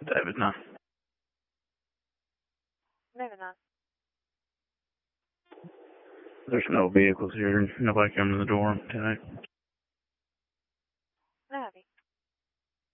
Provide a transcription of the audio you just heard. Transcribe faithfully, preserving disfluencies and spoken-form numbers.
David, no. Maybe not. There's no vehicles here. Nobody coming to the door tonight. Maybe.